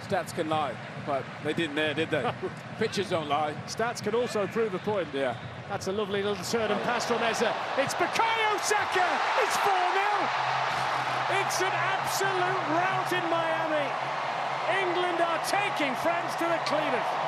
Stats can lie, but they didn't there, did they? Pictures don't lie. Stats can also prove a point. Yeah. That's a lovely little turn and pass from Eze. It's Bukayo Saka. It's 4-0. It's an absolute rout in Miami. England are taking France to the cleaners.